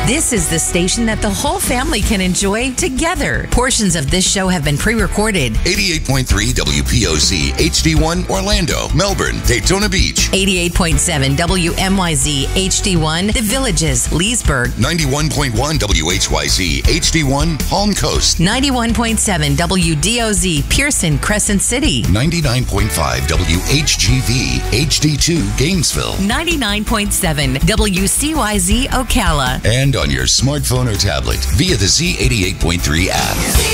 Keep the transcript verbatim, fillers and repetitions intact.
This is the station that the whole family can enjoy together. Portions of this show have been pre-recorded. eighty-eight point three W P O C H D one Orlando, Melbourne, Daytona Beach. eighty-eight point seven W M Y Z H D one The Villages, Leesburg. ninety-one point one W H Y Z H D one Palm Coast. ninety-one point seven W D O Z Pearson, Crescent City. ninety-nine point five W H G V H D two Gainesville. ninety-nine point seven W C Y Z Ocala. And on your smartphone or tablet via the Z eighty-eight point three app.